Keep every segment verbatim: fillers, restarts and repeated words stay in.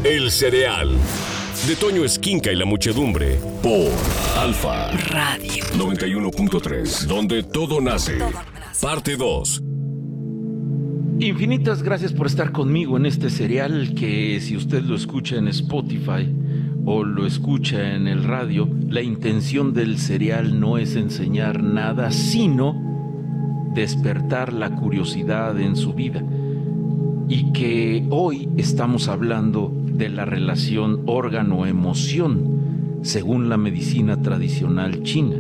El cereal. De Toño Esquinca y la muchedumbre. Por Alfa Radio noventa y uno punto tres. Donde todo nace. Parte dos. Infinitas gracias por estar conmigo en este serial que, si usted lo escucha en Spotify o lo escucha en el radio, la intención del serial no es enseñar nada, sino despertar la curiosidad en su vida. Y que hoy estamos hablando de la relación órgano-emoción, según la medicina tradicional china.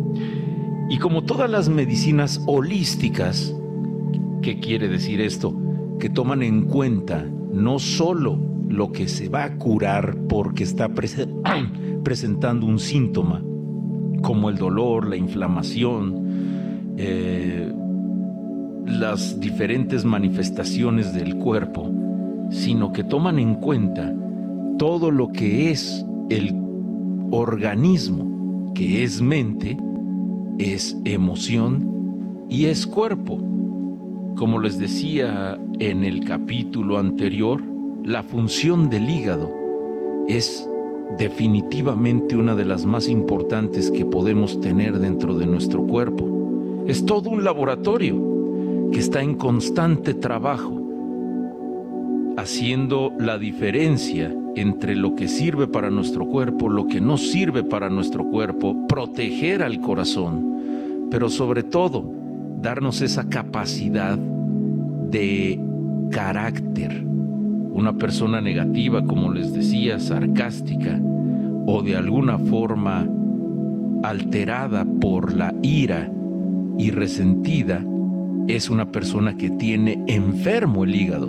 Y como todas las medicinas holísticas, ¿qué quiere decir esto? Que toman en cuenta no solo lo que se va a curar porque está prese- presentando un síntoma, como el dolor, la inflamación, eh, las diferentes manifestaciones del cuerpo, sino que toman en cuenta todo lo que es el organismo, que es mente, es emoción y es cuerpo. Como les decía en el capítulo anterior, la función del hígado es definitivamente una de las más importantes que podemos tener dentro de nuestro cuerpo. Es todo un laboratorio que está en constante trabajo, haciendo la diferencia entre lo que sirve para nuestro cuerpo, lo que no sirve para nuestro cuerpo, proteger al corazón, pero sobre todo, darnos esa capacidad de carácter. Una persona negativa, como les decía, sarcástica, o de alguna forma alterada por la ira y resentida, es una persona que tiene enfermo el hígado.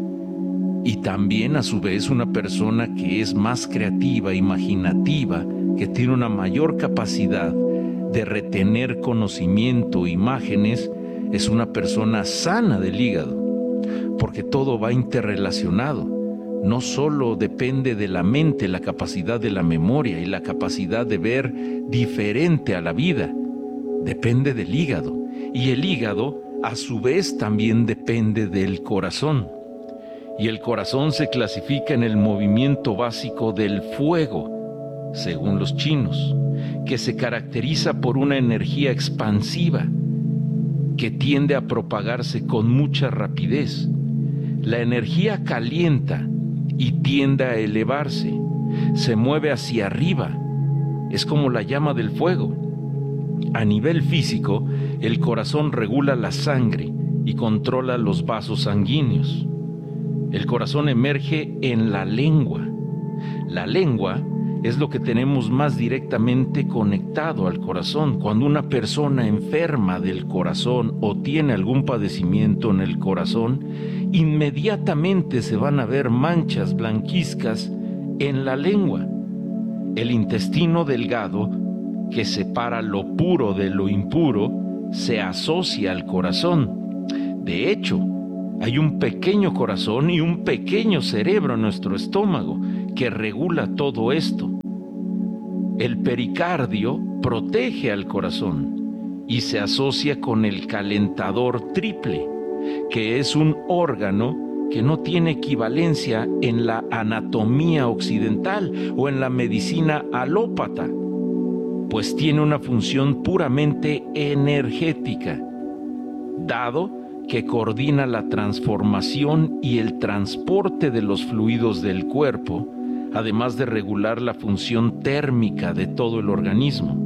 Y también a su vez una persona que es más creativa, imaginativa, que tiene una mayor capacidad de retener conocimiento, imágenes, es una persona sana del hígado, porque todo va interrelacionado. No solo depende de la mente, la capacidad de la memoria y la capacidad de ver diferente a la vida, depende del hígado. Y el hígado, a su vez, también depende del corazón. Y el corazón se clasifica en el movimiento básico del fuego, según los chinos, que se caracteriza por una energía expansiva que tiende a propagarse con mucha rapidez. La energía calienta y tiende a elevarse, se mueve hacia arriba, es como la llama del fuego. A nivel físico, el corazón regula la sangre y controla los vasos sanguíneos. El corazón emerge en la lengua. La lengua es lo que tenemos más directamente conectado al corazón. Cuando una persona enferma del corazón o tiene algún padecimiento en el corazón, inmediatamente se van a ver manchas blanquizcas en la lengua. El intestino delgado, que separa lo puro de lo impuro, se asocia al corazón. De hecho, hay un pequeño corazón y un pequeño cerebro en nuestro estómago que regula todo esto. El pericardio protege al corazón y se asocia con el calentador triple, que es un órgano que no tiene equivalencia en la anatomía occidental o en la medicina alópata, pues tiene una función puramente energética, dado que coordina la transformación y el transporte de los fluidos del cuerpo, además de regular la función térmica de todo el organismo.